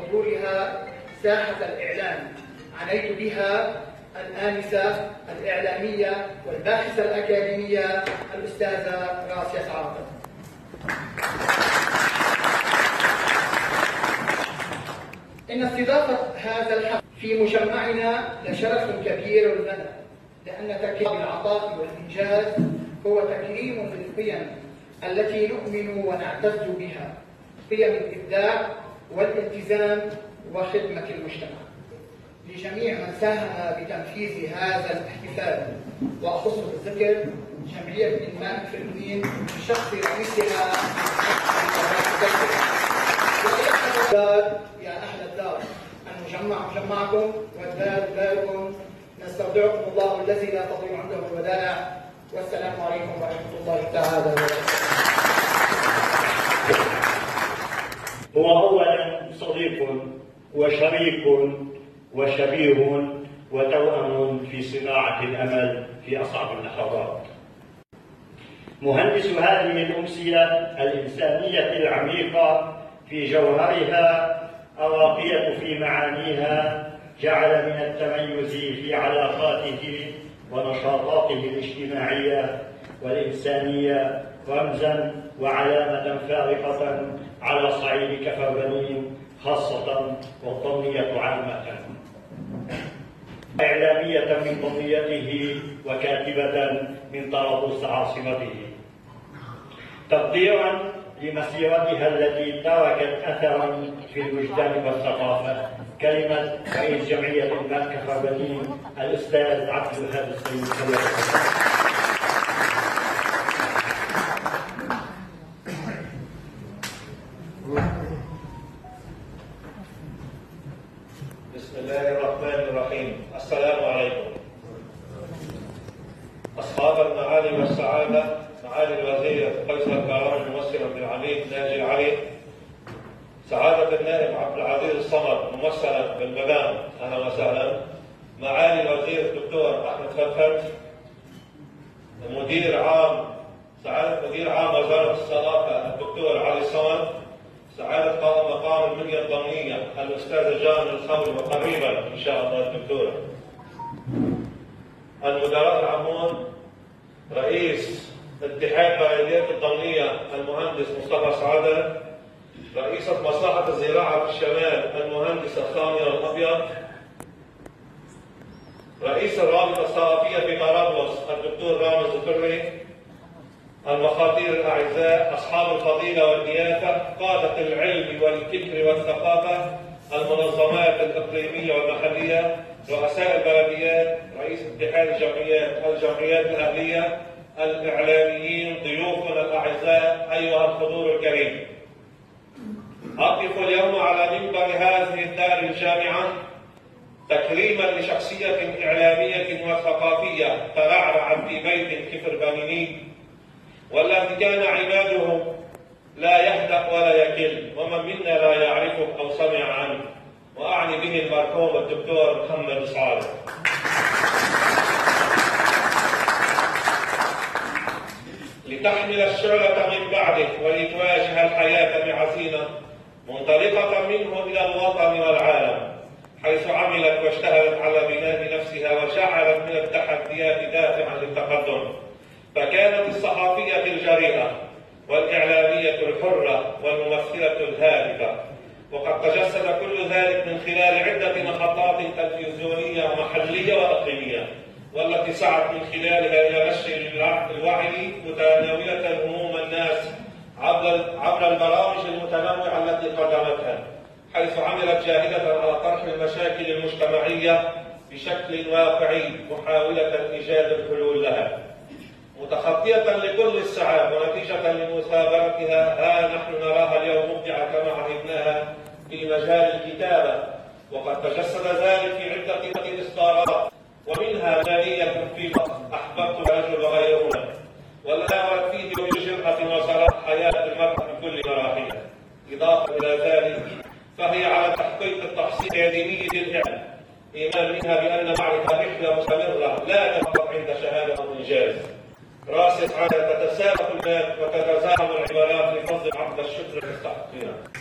بحضورها ساحة الإعلام. عنيت بها الآنسة الإعلامية والباحثة الأكاديمية الأستاذة راسية سعادة. إن استضافة هذا الحفل في مجمعنا لشرف كبير لنا، لأن تكريم العطاء والإنجاز هو تكريم للقيم التي نؤمن ونعتز بها، قيم الإبداع والالتزام وخدمة المجتمع. لجميع من ساهم بتنفيذ هذا الاحتفال، وأخص بالذكر جمعية إنماء الفلبين بشخص رئيسها يا أهل الدار، المجمع مجمعكم والدار داركم، نستودعكم الله الذي لا تضيع عنده الودائع، والسلام عليكم ورحمة الله تعالى وبركاته. هو أولا صديق وشريك وشبيه وتوأم في صناعة الأمل في أصعب اللحظات. مهندس هذه الأمسية الإنسانية العميقة في جوهرها، الراقية في معانيها، جعل من التميز في علاقاته ونشاطاته الاجتماعية والإنسانية رمزاً وعلامة فارقة على صعيد كفر بنين خاصة والضمنية عامة. إعلامية من ضمنيته وكاتبة من طرابلس عاصمته، تقديراً لمسيرتها التي تركت أثراً في الوجدان والثقافة. كلمة رئيس جمعية إنماء كفر بنين الأستاذ عبد الوهاب السيد. بسم الله الرحمن الرحيم. السلام عليكم. أصحاب المعالي والسعادة، معالي الوزير قيصر كرم الممثل عبد العميد ناجي علي، سعادة النائب عبد العزيز الصمد ممثلا بالمدام، أهلا وسهلا. معالي الوزير الدكتور أحمد فتحي، مدير عام وزارة الثقافة الدكتور علي الصمد، سعادة قائم مقام المنيا الضمنية الأستاذ جان الخمري وقريبا إن شاء الله الدكتورة، المدراء العامون، رئيس اتحاد بلديات الضمنية المهندس مصطفى سعادة، رئيسة مصلحة الزراعة في الشمال المهندسة سامية الأبيض، رئيس الرابطة الثقافية في طرابلس الدكتور رامز الفري، المخاطير الأعزاء، أصحاب الفضيلة والضيافة، قادة العلم والفكر والثقافة، المنظمات الإقليمية والمحلية، رؤساء البلديات، رئيس اتحاد الجمعيات الأهلية، الإعلاميين، ضيوفنا الأعزاء، أيها الحضور الكريم. أقف اليوم على منبر هذه الدار الجامعة تكريما لشخصية إعلامية وثقافية ترعرع في بيت كفر بنيني، والذي كان عماده لا يهدأ ولا يكل، ومن منا لا يعرفه أو سمع عنه، وأعني به المرحوم الدكتور محمد سعادة. لتحمل الشعلة من بعده ولتواجه الحياة بعزيمة منطلقة منه إلى الوطن والعالم، حيث عملت واجتهدت على بناء نفسها وجعلت من التحديات دافعا للتقدم. فكانت الصحفية الجريئة والإعلامية الحرة والممثلة الهادفة، وقد تجسد كل ذلك من خلال عدة محطات تلفزيونية محلية وإقليمية، والتي سعت من خلالها إلى نشر الوعي متناولة هموم الناس عبر البرامج المتنوعة التي قدمتها، حيث عملت جاهدة على طرح المشاكل المجتمعية بشكل واقعي محاولة إيجاد الحلول لها، متخطية لكل السعاب. ونتيجة لمثابرتها ها نحن نراها اليوم مبدعة كما عهدناها في مجال الكتابة، وقد تجسد ذلك في عدة إصدارات، ومنها ثانية في أحببت الرجل غير هنا، والآخر فيه بجرأة وصراحة حياة المرأة بكل مراحلها. إضافة إلى ذلك فهي على تحقيق التحصيل الأكاديمي للعلم، إيمان منها بأن معرفة رحلة مستمرة لا تتوقف عند شهادة الإنجاز. راسخ على تتسابق المال وتتزاحم العبارات لفضل عقد الشكر المستحقين.